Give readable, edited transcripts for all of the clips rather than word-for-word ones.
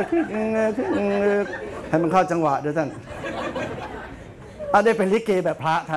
ให้มันเข้าจังหวะด้วยท่านได้เป็นลิเกแบบพระท่าน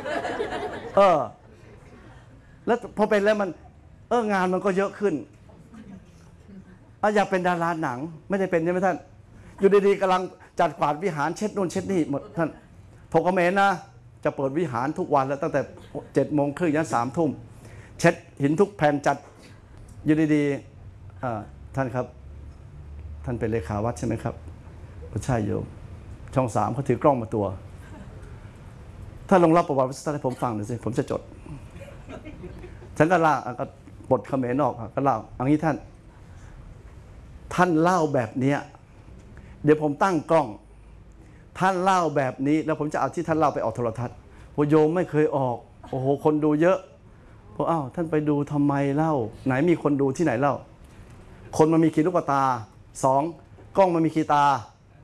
แล้วพอเป็นแล้วมันงานมันก็เยอะขึ้นอยากเป็นดาราหนังไม่ได้เป็นใช่ไหมท่านอยู่ดีๆกำลังจัดกวาดวิหารเช็ดนู่นเช็ดนี่หมดท่านผมก็เมนนะจะเปิดวิหารทุกวันแล้วตั้งแต่7:30ยัน3 ทุ่มเช็ดหินทุกแผ่นจัดอยู่ดีๆท่านครับท่านเป็นเลขาวัดใช่ไหมครับใช่โยมช่อง3เขาถือกล้องมาตัวถ้าลงรับประวัติวิสตาให้ผมฟังหน่อยสิผมจะจดฉันก็เล่าก็บทเขมรออกก็เล่าอย่างนี้ท่านเล่าแบบนี้เดี๋ยวผมตั้งกล้องท่านเล่าแบบนี้แล้วผมจะเอาที่ท่านเล่าไปออกโทรทัศน์พอโยมไม่เคยออกโอ้โหคนดูเยอะพอท่านไปดูทำไมเล่าไหนมีคนดูที่ไหนเล่าคนมันมีกี่ลูกตา2กล้องมันมีกี่ตา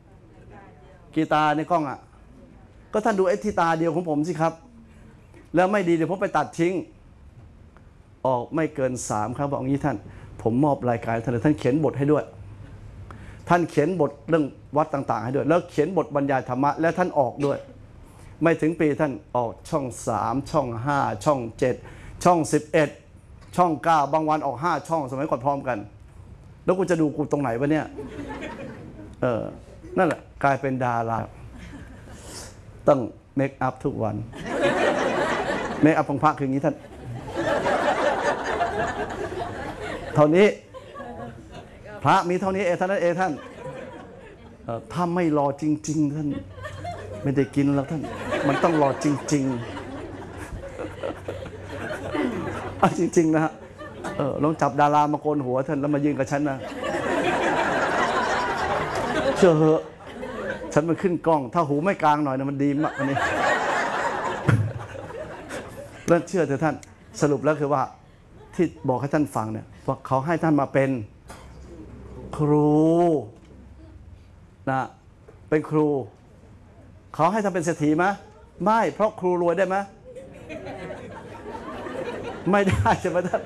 ในกล้องก็ท่านดูไอ้ที่ตาเดียวของผมสิครับแล้วไม่ดีเดี๋ยวผมไปตัดทิ้งออกไม่เกิน3ครับบอกงี้ท่านผมมอบรายการท่านเขียนบทให้ด้วยท่านเขียนบทเรื่องวัดต่างๆให้ด้วยแล้วเขียนบทบรรยายธรรมะและท่านออกด้วยไม่ถึงปีท่านออกช่อง3ช่อง5ช่อง7ช่อง11ช่อง9บางวันออก5ช่องสมัยก่อนพร้อมกันแล้วกูจะดูกูตรงไหนวะเนี่ยนั่นแหละกลายเป็นดาราต้องเมคอัพทุกวันเมคอัพของพระคืออย่างนี้ท่านเท่านี้พระมีเท่านี้ท่านนั้นท่านถ้าไม่รอจริงๆท่านไม่ได้กินแล้วท่านมันต้องรอจริงๆจริงๆนะฮะลองจับดารามาโกนหัวท่านแล้วมายืนกับฉันนะเชื่อเหอะฉันมันขึ้นกล้องถ้าหูไม่กลางหน่อยนะมันดีมากอันนี้แล้วเชื่อเถอะท่านสรุปแล้วคือว่าที่บอกให้ท่านฟังเนี่ยว่าเขาให้ท่านมาเป็นครูนะเป็นครูเขาให้ท่านเป็นเศรษฐีไหมไม่เพราะครูรวยได้ไหมไม่ได้ใช่ไหมท่าน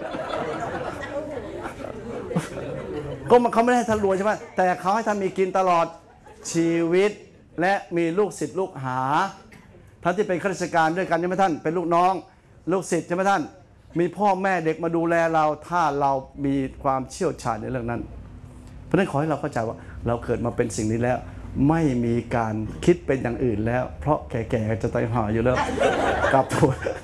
ก็เขาไม่ได้ให้ท่านรวยใช่ไหมแต่เขาให้ท่านมีกินตลอดชีวิตและมีลูกศิษย์ลูกหาท่านที่เป็นข้าราชการด้วยกันใช่ไหมท่านเป็นลูกน้องลูกศิษย์ใช่ไหมท่านมีพ่อแม่เด็กมาดูแลเราถ้าเรามีความเชี่ยวชาญในเรื่องนั้นเพราะฉะนั้นขอให้เราเข้าใจว่าเราเกิดมาเป็นสิ่งนี้แล้วไม่มีการคิดเป็นอย่างอื่นแล้วเพราะแก่ๆจะตายห่าอยู่แล้วกลับ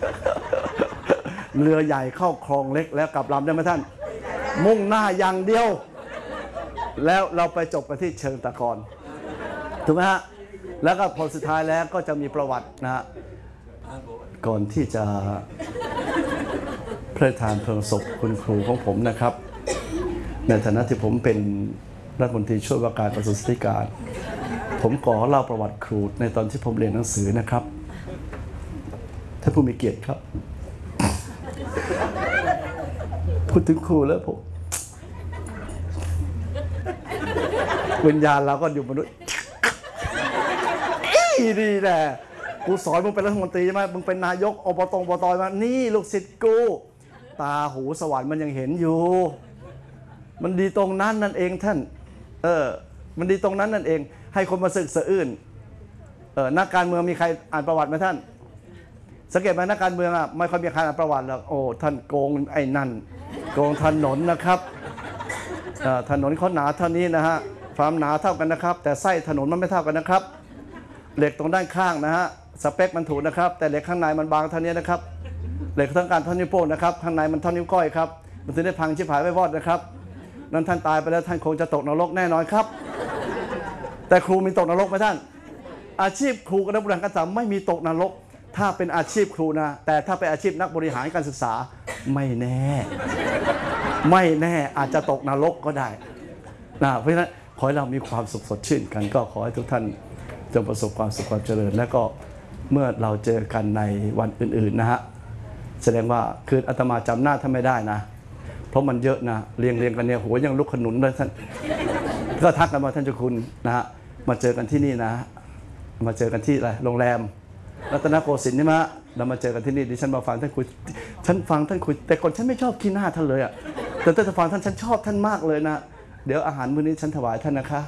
เรือใหญ่เข้าคลองเล็กแล้วกลับลำได้ไหมท่านมุ่งหน้าอย่างเดียวแล้วเราไปจบกันที่เชิงตะกอนถูกไหมฮะแล้วก็ผลสุดท้ายแล้วก็จะมีประวัตินะฮะก่อนที่จะพระราชทานเพลิงศพคุณครูของผมนะครับในฐานะที่ผมเป็นรัฐมนตรีช่วยว่าการกระทรวงศึกษาธิการผมขอเล่าประวัติครูในตอนที่ผมเรียนหนังสือนะครับท่านผู้มีเกียรติครับพูดถึงครูแล้วผมวิญญาณเราก็อยู่มนุษย์ดีแหละกูสอนมึงเป็นรัฐมนตรีใช่ไหมมึงเป็นนายกอบตมานี่ลูกศิษย์กูตาหูสวรรค์มันยังเห็นอยู่มันดีตรงนั้นนั่นเองท่านมันดีตรงนั้นนั่นเองให้คนมาสึกสะอื้นนักการเมืองมีใครอ่านประวัติไหมท่านสังเกตไหมนักการเมืองไม่ค่อยมีใครอ่านประวัติหรอกโอ้ท่านโกงไอ้นั่นโกงถนนนะครับถนนเขาหนาเท่านี้นะฮะความหนาเท่ากันนะครับแต่ไส้ถนนมันไม่เท่ากันนะครับเหล็กตรงด้านข้างนะฮะสเปคมันถูกนะครับแต่เหล็กข้างในมันบางเท่านี้นะครับเหล็กทั้งการเท่านิ้วโป้งนะครับข้างในมันเท่านิ้วก้อยครับมันถึงได้พังชิบหายไปวอดนะครับนั้นท่านตายไปแล้วท่านคงจะตกนรกแน่นอนครับแต่ครูมีตกนรกไหมท่านอาชีพครูกับนักบริหารการศึกษาไม่มีตกนรกถ้าเป็นอาชีพครูนะแต่ถ้าเป็นอาชีพนักบริหารการศึกษาไม่แน่อาจจะตกนรกก็ได้นะเพราะฉะนั้นขอให้เรามีความสุขสดชื่นกันก็ขอให้ทุกท่านจงประสบความสุขความเจริญและก็เมื่อเราเจอกันในวันอื่นๆนะฮะแสดงว่าคืออาตมาจำหน้าท่านไม่ได้นะเพราะมันเยอะนะเรียงกันเนี่ยหัวยังลุกขนุนเลยท่านก็ทักกันมาท่านเจ้าคุณนะฮะมาเจอกันที่นี่นะมาเจอกันที่อะไรโรงแรมรัตนโกสินทร์ใช่ไหมเรามาเจอกันที่นี่ดิฉันมาฟังท่านคุยฉันฟังท่านคุยแต่ก่อนฉันไม่ชอบขี้หน้าท่านเลยแต่ท่านฟังท่านฉันชอบท่านมากเลยนะเดี๋ยวอาหารมื้อนี้ฉันถวายท่านนะคะ